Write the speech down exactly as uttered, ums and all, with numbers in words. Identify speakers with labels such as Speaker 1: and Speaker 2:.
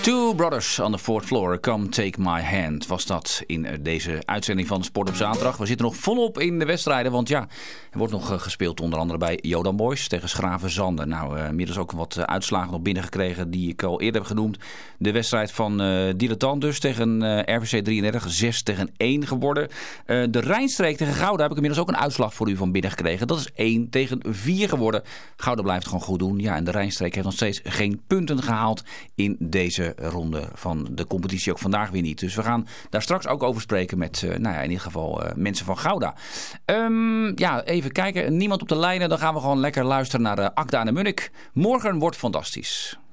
Speaker 1: Two Brothers on the Fourth Floor, Come Take My Hand, was dat in deze uitzending van Sport op Zaterdag. We zitten nog volop in de wedstrijden, want ja, er wordt nog gespeeld onder andere bij Jodan Boys tegen Schravenzande. Nou, uh, inmiddels ook wat uitslagen nog binnengekregen die ik al eerder heb genoemd. De wedstrijd van uh, Dilettant dus tegen uh, R V C drieëndertig, zes tegen één geworden. Uh, de Rijnstreek tegen Gouda heb ik inmiddels ook een uitslag voor u van binnen gekregen. Dat is één tegen vier geworden. Gouda blijft gewoon goed doen. Ja, en de Rijnstreek heeft nog steeds geen punten gehaald in deze ronde van de competitie, ook vandaag weer niet. Dus we gaan daar straks ook over spreken met, uh, nou ja, in ieder geval uh, mensen van Gouda. Um, ja, even kijken. Niemand op de lijnen. Dan gaan we gewoon lekker luisteren naar uh, Akda en de Munnik. Morgen wordt fantastisch.